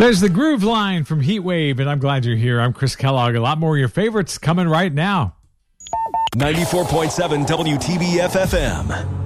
There's the Groove Line from Heatwave, and I'm glad you're here. I'm Chris Kellogg. A lot more of your favorites coming right now. 94.7 WTBF FM.